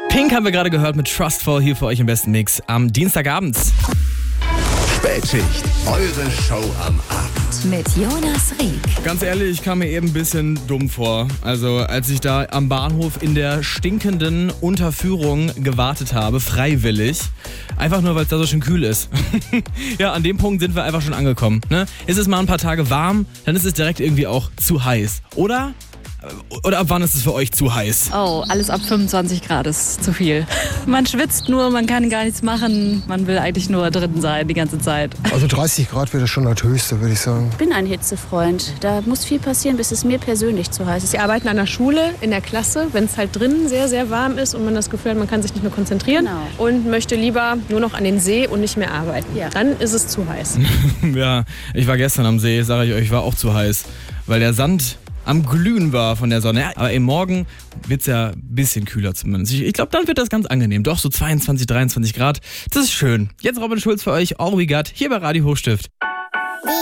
Pink haben wir gerade gehört mit Trustful hier für euch im besten Mix am Dienstagabend. Spätschicht, eure Show am Abend. Mit Jonas Rieck. Ganz ehrlich, ich kam mir eben ein bisschen dumm vor. Also als ich da am Bahnhof in der stinkenden Unterführung gewartet habe, freiwillig. Einfach nur, weil es da so schön kühl ist. Ja, an dem Punkt sind wir einfach schon angekommen. Ne? Ist es mal ein paar Tage warm, dann ist es direkt irgendwie auch zu heiß. Oder? Oder ab wann ist es für euch zu heiß? Oh, alles ab 25 Grad ist zu viel. Man schwitzt nur, man kann gar nichts machen. Man will eigentlich nur drin sein die ganze Zeit. Also 30 Grad wäre schon das Höchste, würde ich sagen. Ich bin ein Hitzefreund. Da muss viel passieren, bis es mir persönlich zu heiß ist. Wir arbeiten an der Schule, in der Klasse, wenn es halt drinnen sehr, sehr warm ist und man das Gefühl hat, man kann sich nicht mehr konzentrieren und möchte lieber nur noch an den See und nicht mehr arbeiten. Ja. Dann ist es zu heiß. Ja, ich war gestern am See, sage ich euch, war auch zu heiß. Weil der Sand am Glühen war von der Sonne. Ja, aber eben morgen wird es ja ein bisschen kühler zumindest. Ich glaube, dann wird das ganz angenehm. Doch, so 22, 23 Grad. Das ist schön. Jetzt Robin Schulz für euch, All We Got, hier bei Radio Hochstift.